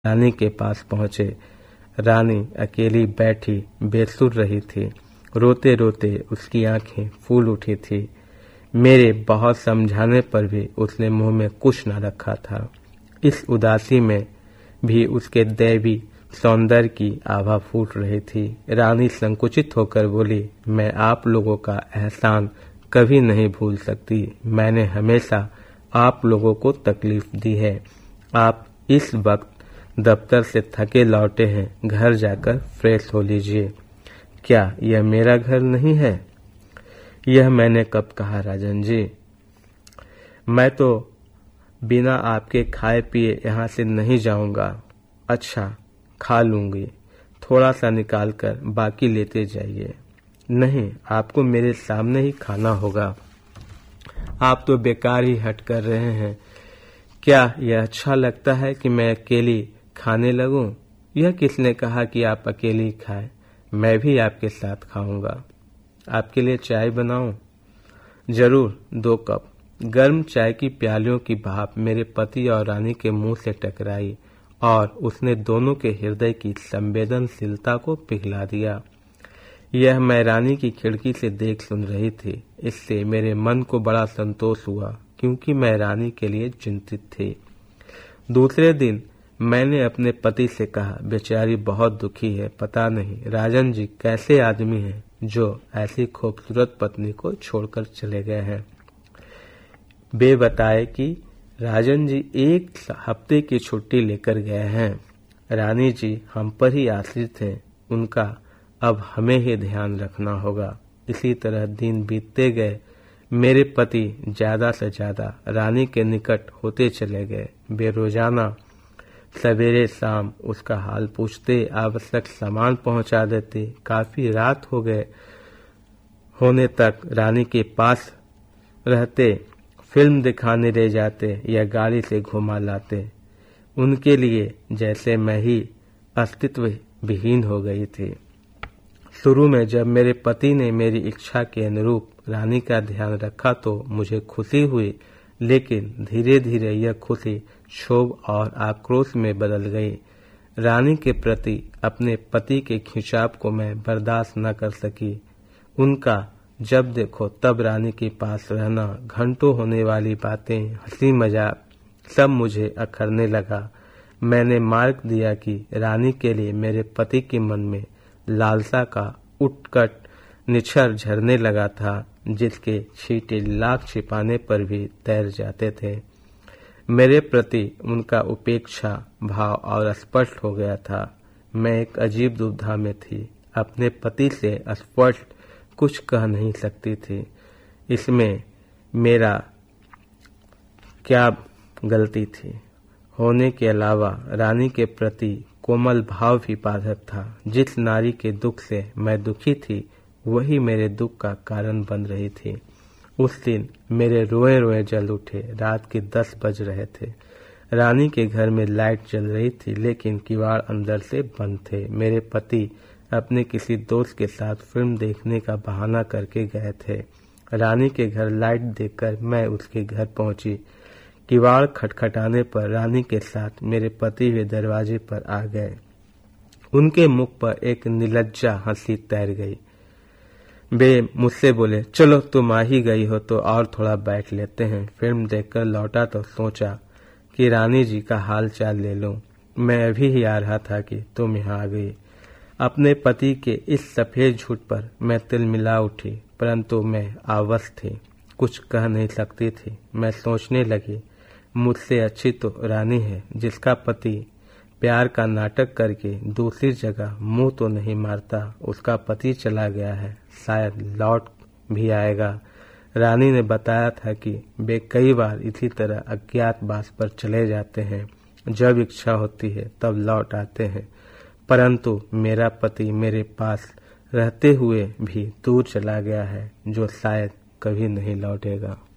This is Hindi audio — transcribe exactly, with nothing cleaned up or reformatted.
रानी के पास पहुंचे। रानी अकेली बैठी बेसुर रही थी। रोते रोते उसकी आंखें फूल उठी थी। मेरे बहुत समझाने पर भी उसने मुंह में कुछ न रखा था। इस उदासी में भी उसके दैवी सौंदर्य की आभा फूट रही थी। रानी संकुचित होकर बोली, मैं आप लोगों का एहसान कभी नहीं भूल सकती। मैंने हमेशा आप लोगों को तकलीफ दी है। आप इस वक्त दफ्तर से थके लौटे हैं, घर जाकर फ्रेश हो लीजिए। क्या यह मेरा घर नहीं है? यह मैंने कब कहा राजन जी? मैं तो बिना आपके खाए पिए यहाँ से नहीं जाऊंगा। अच्छा, खा लूंगी, थोड़ा सा निकाल कर बाकी लेते जाइए। नहीं, आपको मेरे सामने ही खाना होगा। आप तो बेकार ही हट कर रहे हैं। क्या यह अच्छा लगता है कि मैं अकेली खाने लगूं? यह किसने कहा कि आप अकेली खाएं? मैं भी आपके साथ खाऊंगा। आपके लिए चाय बनाऊं? जरूर, दो कप। गर्म चाय की प्यालियों की भाप मेरे पति और रानी के मुंह से टकराई और उसने दोनों के हृदय की संवेदनशीलता को पिघला दिया। यह मैं रानी की खिड़की से देख सुन रही थी। इससे मेरे मन को बड़ा संतोष हुआ, क्योंकि मैं रानी के लिए चिंतित थी। दूसरे दिन मैंने अपने पति से कहा, बेचारी बहुत दुखी है। पता नहीं राजन जी कैसे आदमी हैं जो ऐसी खूबसूरत पत्नी को छोड़कर चले गए हैं। वे बताए कि राजन जी एक हफ्ते की छुट्टी लेकर गए हैं। रानी जी हम पर ही आश्रित हैं। उनका अब हमें ही ध्यान रखना होगा। इसी तरह दिन बीतते गए। मेरे पति ज्यादा से ज्यादा रानी के निकट होते चले गए। वे रोजाना सवेरे शाम उसका हाल पूछते, आवश्यक सामान पहुंचा देते। काफी रात हो गए होने तक रानी के पास रहते, फिल्म दिखाने ले जाते या गाड़ी से घुमा लाते। उनके लिए जैसे मैं ही अस्तित्व विहीन हो गई थी। शुरू में जब मेरे पति ने मेरी इच्छा के अनुरूप रानी का ध्यान रखा तो मुझे खुशी हुई, लेकिन धीरे धीरे यह खुशी क्षोभ और आक्रोश में बदल गई। रानी के प्रति अपने पति के खिंचाव को मैं बर्दाश्त न कर सकी। उनका जब देखो तब रानी के पास रहना, घंटों होने वाली बातें, हंसी मजाक सब मुझे अखरने लगा। मैंने मार्क दिया कि रानी के लिए मेरे पति के मन में लालसा का उत्कट निछर झरने लगा था, जिसके छींटे लाख छिपाने पर भी तैर जाते थे। मेरे प्रति उनका उपेक्षा भाव और स्पष्ट हो गया था। मैं एक अजीब दुविधा में थी। अपने पति से स्पष्ट कुछ कह नहीं सकती थी। इसमें मेरा क्या गलती थी? होने के अलावा रानी के प्रति कोमल भाव भी बाधक था। जिस नारी के दुख से मैं दुखी थी, वही मेरे दुख का कारण बन रही थी। उस दिन मेरे रोए रोए जल उठे। रात के दस बज रहे थे। रानी के घर में लाइट जल रही थी, लेकिन किवाड़ अंदर से बंद थे। मेरे पति अपने किसी दोस्त के साथ फिल्म देखने का बहाना करके गए थे। रानी के घर लाइट देखकर मैं उसके घर पहुंची। किवाड़ खटखटाने पर रानी के साथ मेरे पति भी दरवाजे पर आ गए। उनके मुख पर एक निर्लज्जा हंसी तैर गई। वे मुझसे बोले, चलो तुम आ ही गई हो तो और थोड़ा बैठ लेते हैं। फिल्म देखकर लौटा तो सोचा कि रानी जी का हाल चाल ले लूं। मैं अभी ही आ रहा था कि तुम यहाँ आ गई। अपने पति के इस सफेद झूठ पर मैं तिलमिला उठी, परंतु मैं आवश थी, कुछ कह नहीं सकती थी। मैं सोचने लगी, मुझसे अच्छी तो रानी है, जिसका पति प्यार का नाटक करके दूसरी जगह मुंह तो नहीं मारता। उसका पति चला गया है, शायद लौट भी आएगा। रानी ने बताया था कि वे कई बार इसी तरह अज्ञातवास पर चले जाते हैं। जब इच्छा होती है तब लौट आते हैं, परंतु मेरा पति मेरे पास रहते हुए भी दूर चला गया है, जो शायद कभी नहीं लौटेगा।